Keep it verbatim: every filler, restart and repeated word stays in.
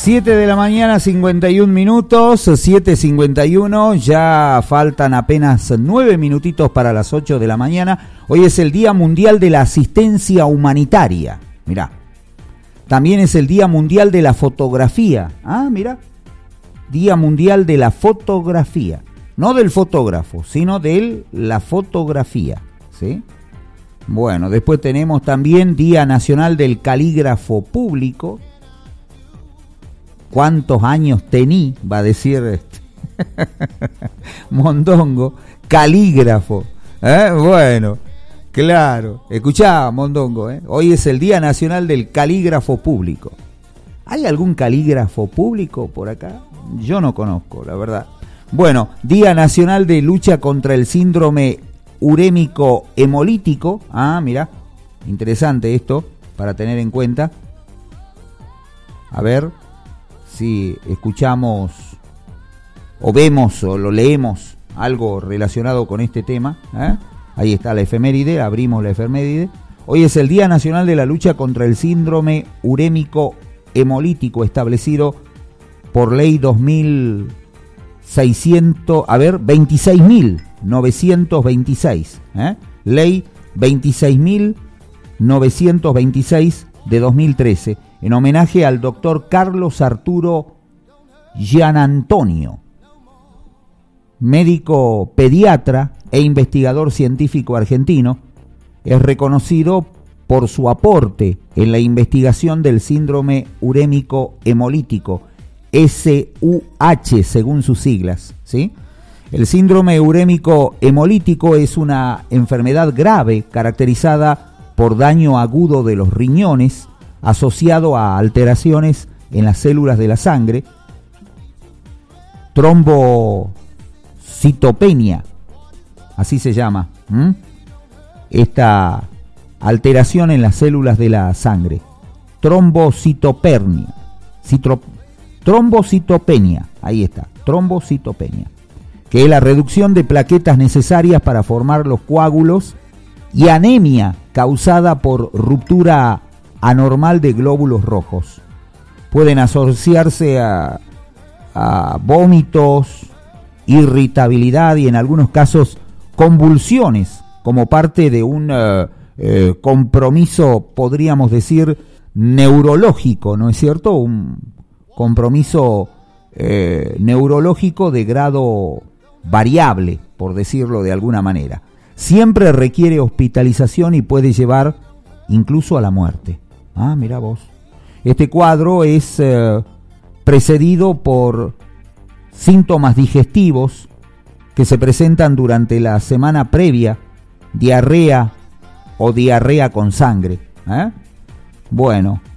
siete de la mañana, cincuenta y un minutos, siete cincuenta y uno, ya faltan apenas nueve minutitos para las ocho de la mañana. Hoy es el Día Mundial de la Asistencia Humanitaria, mirá. También es el Día Mundial de la Fotografía, ah, mirá. Día Mundial de la Fotografía, no del fotógrafo, sino de la fotografía, ¿sí? Bueno, después tenemos también Día Nacional del Calígrafo Público. ¿Cuántos años tení? Va a decir este Mondongo, calígrafo. ¿Eh? Bueno, claro. Escuchá, Mondongo, ¿eh? Hoy es el Día Nacional del Calígrafo Público. ¿Hay algún calígrafo público por acá? Yo no conozco, la verdad. Bueno, Día Nacional de Lucha contra el Síndrome Urémico Hemolítico. Ah, mira, interesante esto para tener en cuenta. A ver si escuchamos o vemos o lo leemos algo relacionado con este tema, ¿eh? Ahí está la efeméride, abrimos la efeméride. Hoy es el Día Nacional de la Lucha contra el Síndrome Urémico Hemolítico, establecido por ley dos mil seiscientos, a ver, veintiséis mil novecientos veintiséis, ¿eh? Ley veintiséis mil novecientos veintiséis de dos mil trece, en homenaje al doctor Carlos Arturo Gianantonio, médico pediatra e investigador científico argentino. Es reconocido por su aporte en la investigación del síndrome urémico hemolítico, S U H según sus siglas, ¿sí? El síndrome urémico hemolítico es una enfermedad grave caracterizada por daño agudo de los riñones asociado a alteraciones en las células de la sangre, trombocitopenia, así se llama, ¿m? Esta alteración en las células de la sangre, trombocitopenia, citro, trombocitopenia, ahí está, trombocitopenia, que es la reducción de plaquetas necesarias para formar los coágulos, y anemia causada por ruptura anormal de glóbulos rojos. Pueden asociarse a, a vómitos, irritabilidad y en algunos casos convulsiones como parte de un uh, eh, compromiso, podríamos decir, neurológico, ¿no es cierto? Un compromiso eh, neurológico de grado variable, por decirlo de alguna manera. Siempre requiere hospitalización y puede llevar incluso a la muerte. Ah, mira vos. Este cuadro es eh, precedido por síntomas digestivos que se presentan durante la semana previa, diarrea o diarrea con sangre, ¿eh? Bueno,